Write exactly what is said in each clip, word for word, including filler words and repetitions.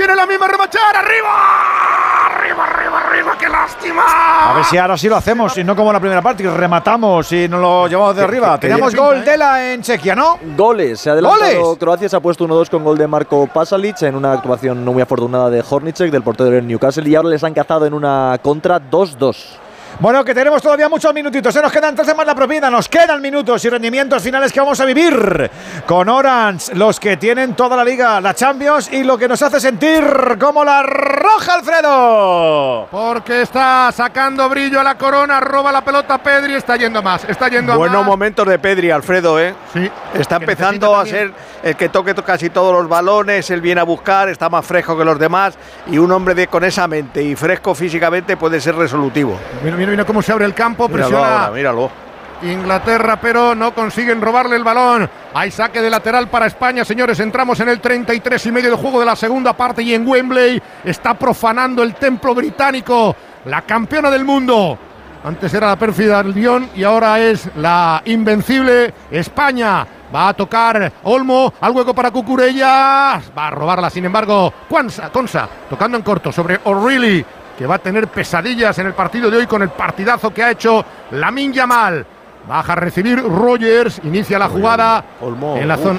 viene la misma remachar, arriba, arriba, arriba, arriba, qué lástima. A ver si ahora sí lo hacemos y no como en la primera parte, que rematamos y nos lo llevamos de arriba. Teníamos gol de la en Chequia, ¿no? Goles, se ha adelantado ¿Goles? Croacia, se ha puesto uno dos con gol de Marko Pasalic en una actuación no muy afortunada de Hornicek, del portero del Newcastle, y ahora les han cazado en una contra dos dos. Bueno, que tenemos todavía muchos minutitos. Se nos quedan entonces más la propiedad. Nos quedan minutos y rendimientos finales que vamos a vivir con Orange, los que tienen toda la liga, la Champions y lo que nos hace sentir como la roja, Alfredo. Porque está sacando brillo a la corona, roba la pelota Pedri, está yendo más, está yendo a más. Buenos momentos de Pedri, Alfredo, ¿eh? Sí. Está empezando a ser el que toque casi todos los balones, él viene a buscar, está más fresco que los demás y un hombre de, con esa mente y fresco físicamente puede ser resolutivo. Mira, mira, mira cómo se abre el campo, Míralo presiona ahora, míralo. Inglaterra, pero no consiguen robarle el balón. Hay saque de lateral para España, señores. Entramos en el treinta y tres y medio de juego de la segunda parte y en Wembley está profanando el templo británico la campeona del mundo. Antes era la pérfida Lyon y ahora es la invencible España. Va a tocar Olmo, al hueco para Cucurella. Va a robarla, sin embargo, Konsa, Konsa tocando en corto sobre O'Reilly, que va a tener pesadillas en el partido de hoy con el partidazo que ha hecho Lamine Yamal. Baja a recibir Rogers, inicia la jugada Olmo, en la zona.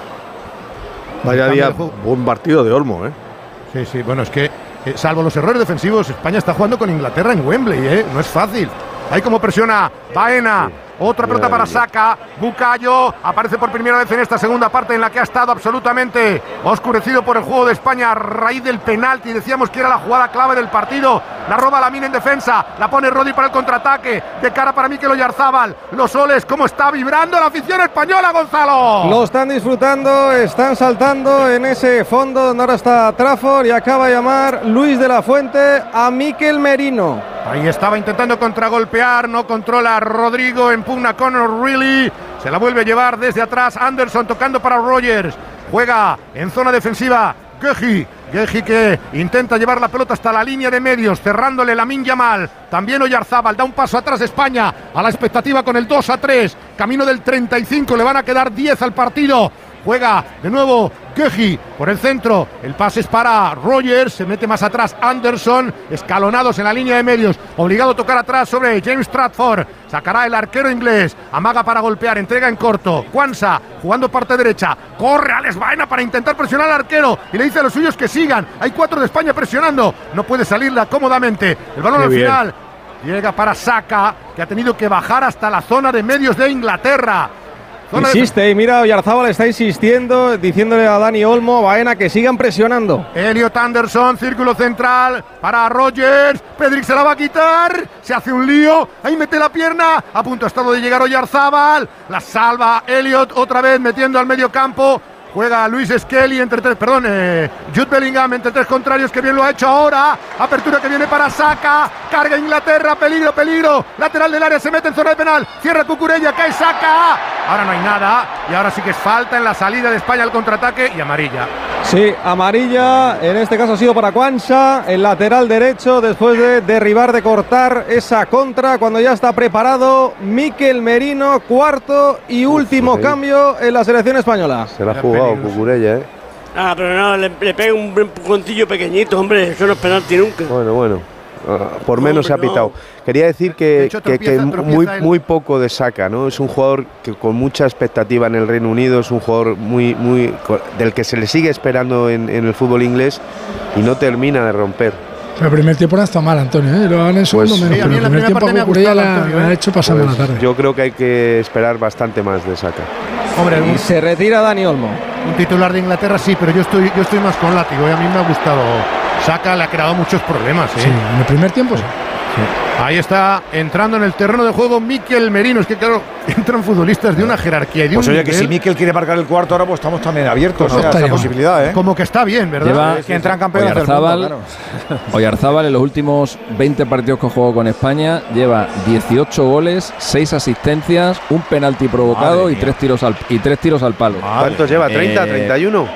Vaya día, buen partido de Olmo, ¿eh? Sí, sí, bueno, es que eh, salvo los errores defensivos, España está jugando con Inglaterra en Wembley, ¿eh? No es fácil. Ahí como presiona Baena. Sí. Otra pelota para Saka, Bukayo, aparece por primera vez en esta segunda parte en la que ha estado absolutamente oscurecido por el juego de España a raíz del penalti. Decíamos que era la jugada clave del partido. La roba Lamine en defensa, la pone Rodri para el contraataque, de cara para Mikel Oyarzabal. Los soles, cómo está vibrando la afición española, Gonzalo. Lo están disfrutando, están saltando en ese fondo donde ahora está Trafford y acaba de llamar Luis de la Fuente a Mikel Merino. Ahí estaba intentando contragolpear, no controla Rodrigo, impugna con O'Reilly, se la vuelve a llevar desde atrás Anderson tocando para Rogers, juega en zona defensiva Guehi, Guehi que intenta llevar la pelota hasta la línea de medios, cerrándole Lamine Yamal, también Oyarzabal, da un paso atrás España, a la expectativa con el dos a tres, camino del treinta y cinco, le van a quedar diez al partido. Juega de nuevo Guehi por el centro, el pase es para Rogers, se mete más atrás Anderson, escalonados en la línea de medios, obligado a tocar atrás sobre James Trafford, sacará el arquero inglés, amaga para golpear, entrega en corto, Quansah jugando parte derecha, corre Alex Baena para intentar presionar al arquero y le dice a los suyos que sigan, hay cuatro de España presionando, no puede salirla cómodamente, el balón al final llega para Saka, que ha tenido que bajar hasta la zona de medios de Inglaterra. Zona Insiste, de... y mira, Oyarzabal está insistiendo, diciéndole a Dani Olmo, Baena, que sigan presionando. Elliot Anderson, círculo central para Rogers, Pedri se la va a quitar, se hace un lío, ahí mete la pierna, a punto ha estado de llegar Oyarzabal, la salva Elliot otra vez metiendo al medio campo. Juega Luis Skelly entre tres, perdón, eh, Jude Bellingham entre tres contrarios, que bien lo ha hecho ahora. Apertura que viene para Saka, carga Inglaterra, peligro, peligro. Lateral del área, se mete en zona de penal, cierra Cucurella, cae Saka. Ahora no hay nada y ahora sí que es falta en la salida de España al contraataque y amarilla. Sí, amarilla, en este caso ha sido para Quansah, el lateral derecho, después de derribar, de cortar esa contra, cuando ya está preparado Mikel Merino, cuarto y último Uf, sí. cambio en la selección española. Se la ha jugado Cucurella, ¿eh? Ah, pero no, le, le pega un empujoncillo pequeñito, hombre, eso no es penalti nunca. Bueno, bueno. Uh, por menos se ha pitado. Quería decir que, hecho, que, tropieza, que tropieza muy, muy poco de Saka, ¿no? Es un jugador que con mucha expectativa en el Reino Unido, es un jugador muy, muy del que se le sigue esperando en, en el fútbol inglés y no termina de romper. El primer tiempo no está mal, Antonio, ¿eh? Lo han en segundo pues, menos, sí, pero el primer tiempo que Cucurella la ha hecho pasar pues, la tarde. Yo creo que hay que esperar bastante más de Saka. Hombre, y se retira Dani Olmo. Un titular de Inglaterra sí, pero yo estoy, yo estoy más con látigo, ¿eh? A mí me ha gustado. Saka le ha creado muchos problemas, ¿eh? Sí, en el primer tiempo sí. Sí. Ahí está entrando en el terreno de juego Mikel Merino. Es que claro, entran futbolistas de una jerarquía y de pues un oye, nivel. Que si Mikel quiere marcar el cuarto ahora, pues estamos también abiertos pues no, a esa posibilidad, ¿eh? Como que está bien, ¿verdad? Lleva es que entran campeones Oyarzabal, del mundo, claro. Oyarzabal en los últimos veinte partidos que jugó con España lleva dieciocho goles, seis asistencias, un penalti provocado y tres, tiros al, y tres tiros al palo. Madre. ¿Cuántos lleva? ¿treinta? Eh, ¿treinta y uno?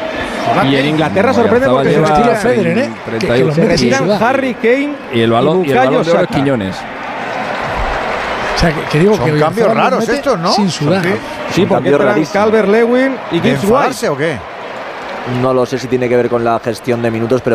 Y en Inglaterra sorprende porque se retira Federer, ¿eh? Que, que se retiran Harry Kane y el balón y, y el balón de oro es Quiñones. O sea, que, que digo son que cambios raros estos, ¿no? Sin sudar. Sí, sí porque entran Calvert-Lewin y Gibbs White. ¿O qué? No lo sé si tiene que ver con la gestión de minutos, pero